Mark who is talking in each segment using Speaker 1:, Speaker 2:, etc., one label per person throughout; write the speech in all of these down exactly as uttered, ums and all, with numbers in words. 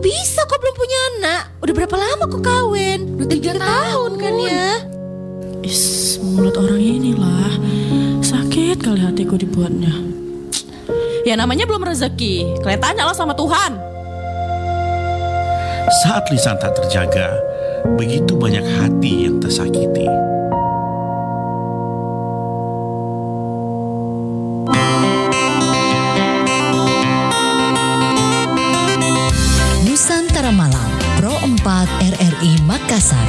Speaker 1: bisa kok belum punya anak? Udah berapa lama kok kawin? Udah tiga tahun kan ya?
Speaker 2: Is, mulut orang inilah. Sakit kali hatiku dibuatnya. Ya namanya belum rezeki. Kalian tanyalah sama Tuhan.
Speaker 3: Saat lisan tak terjaga, begitu banyak hati yang tersakiti.
Speaker 4: Nusantara Malam, Pro empat R R I Makassar.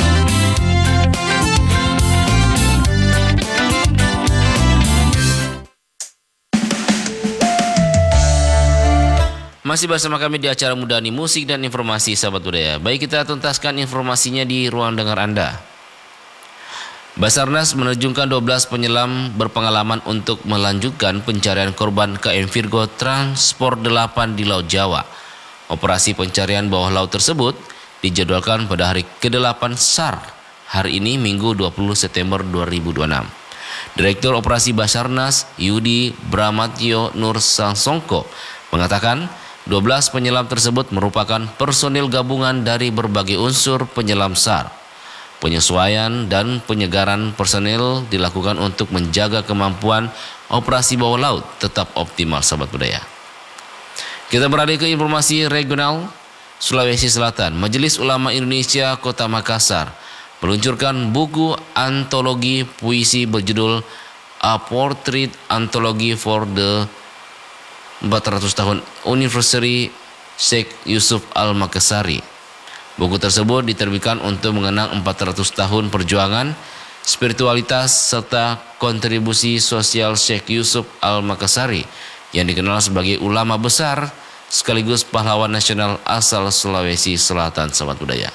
Speaker 5: Masih bersama kami di acara Mudahani Musik dan Informasi Sahabat Budaya. Baik, kita tuntaskan informasinya di ruang dengar Anda. Basarnas menerjunkan dua belas penyelam berpengalaman untuk melanjutkan pencarian korban K M Virgo Transport delapan di Laut Jawa. Operasi pencarian bawah laut tersebut dijadwalkan pada hari kedelapan SAR, hari ini Minggu dua puluh September dua ribu dua puluh enam. Direktur Operasi Basarnas Yudi Bramatyo Nur Sangsongko mengatakan dua belas penyelam tersebut merupakan personil gabungan dari berbagai unsur penyelam SAR. Penyesuaian dan penyegaran personil dilakukan untuk menjaga kemampuan operasi bawah laut tetap optimal, sahabat budaya. Kita beralih ke informasi regional. Sulawesi Selatan, Majelis Ulama Indonesia Kota Makassar meluncurkan buku antologi puisi berjudul A Portrait Anthology for the empat ratus tahun Anniversary Syekh Yusuf Al-Makassari. Buku tersebut diterbitkan untuk mengenang empat ratus tahun perjuangan, spiritualitas, serta kontribusi sosial Syekh Yusuf Al-Makassari yang dikenal sebagai ulama besar sekaligus pahlawan nasional asal Sulawesi Selatan, sahabat budaya.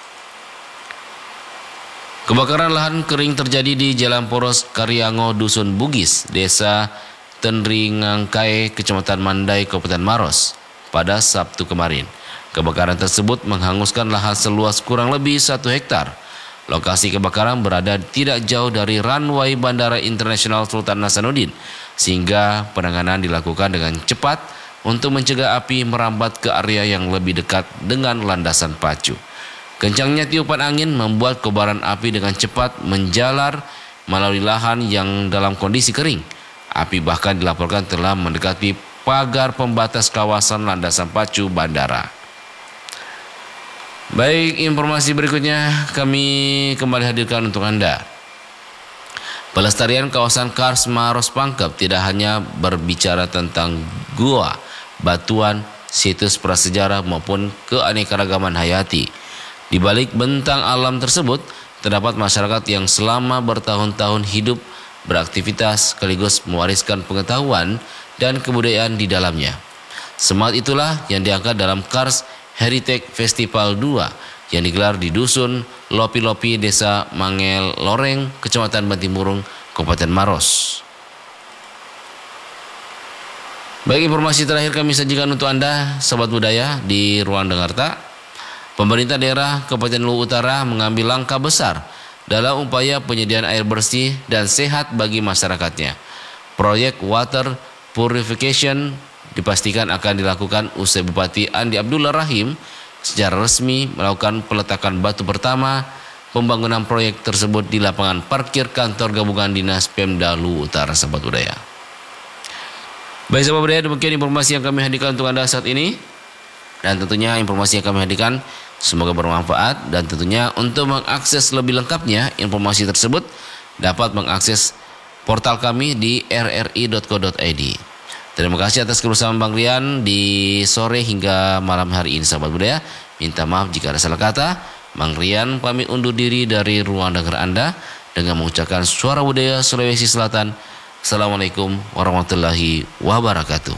Speaker 5: Kebakaran lahan kering terjadi di Jalan Poros Karyango, Dusun Bugis, Desa Tenringangkai, Kecamatan Mandai, Kabupaten Maros pada Sabtu kemarin. Kebakaran tersebut menghanguskan lahan seluas kurang lebih satu hektar. Lokasi kebakaran berada tidak jauh dari runway Bandara Internasional Sultan Hasanuddin, sehingga penanganan dilakukan dengan cepat untuk mencegah api merambat ke area yang lebih dekat dengan landasan pacu. Kencangnya tiupan angin membuat kobaran api dengan cepat menjalar melalui lahan yang dalam kondisi kering. Api bahkan dilaporkan telah mendekati pagar pembatas kawasan landasan pacu bandara. Baik, informasi berikutnya kami kembali hadirkan untuk Anda. Pelestarian kawasan Kars Maros Pangkep tidak hanya berbicara tentang gua, batuan, situs prasejarah maupun keanekaragaman hayati. Di balik bentang alam tersebut terdapat masyarakat yang selama bertahun-tahun hidup, beraktivitas sekaligus mewariskan pengetahuan dan kebudayaan di dalamnya. Semangat itulah yang diangkat dalam Kars Heritage Festival dua yang digelar di Dusun Lopi-Lopi, Desa Mangel Loreng, Kecamatan Bantimurung, Kabupaten Maros. Baik, informasi terakhir kami sajikan untuk Anda, sahabat budaya, di ruang Dengarta. Pemerintah daerah Kabupaten Luwu Utara mengambil langkah besar dalam upaya penyediaan air bersih dan sehat bagi masyarakatnya. Proyek Water Purification dipastikan akan dilakukan usai Bupati Andi Abdullah Rahim secara resmi melakukan peletakan batu pertama pembangunan proyek tersebut di lapangan parkir kantor gabungan Dinas Pemda Luwu Utara, sahabat budaya. Baik, sahabat budaya, demikian informasi yang kami hadirkan untuk Anda saat ini. Dan tentunya informasi yang kami hadirkan semoga bermanfaat, dan tentunya untuk mengakses lebih lengkapnya informasi tersebut dapat mengakses portal kami di r r i dot co dot i d. Terima kasih atas kebersamaan Bang Rian di sore hingga malam hari ini, sahabat budaya. Minta maaf jika ada salah kata. Bang Rian pamit undur diri dari ruang dengar Anda dengan mengucapkan suara budaya Sulawesi Selatan. Assalamualaikum warahmatullahi wabarakatuh.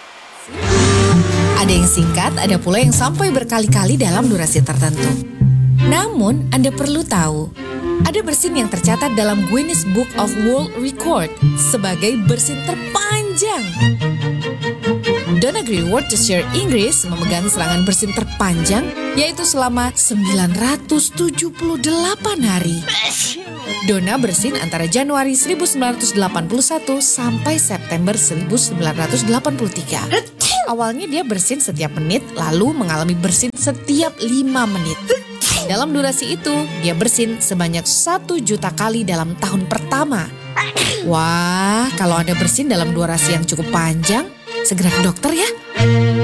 Speaker 4: Ada yang singkat, ada pula yang sampai berkali-kali dalam durasi tertentu. Namun, Anda perlu tahu, ada bersin yang tercatat dalam Guinness Book of World Record sebagai bersin terpanjang. Donegal, Worcestershire, Inggris memegang serangan bersin terpanjang, yaitu selama sembilan ratus tujuh puluh delapan hari. Dona bersin antara Januari seribu sembilan ratus delapan puluh satu sampai September seribu sembilan ratus delapan puluh tiga. awalnya dia bersin setiap menit, lalu mengalami bersin setiap lima menit. Dalam durasi itu, dia bersin sebanyak satu juta kali dalam tahun pertama. Wah, kalau Anda bersin dalam durasi yang cukup panjang, segera ke dokter ya.